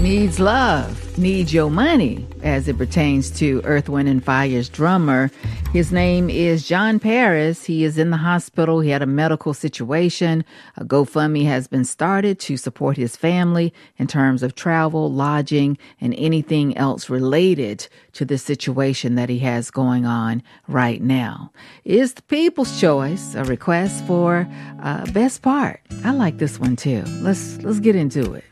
needs love, needs your money as it pertains to Earth, Wind and Fire's drummer. His name is John Paris. He is in the hospital. He had a medical situation. A GoFundMe has been started to support his family in terms of travel, lodging, and anything else related to the situation that he has going on right now. Is the People's Choice a request for Best Part? I like this one too. Let's get into it.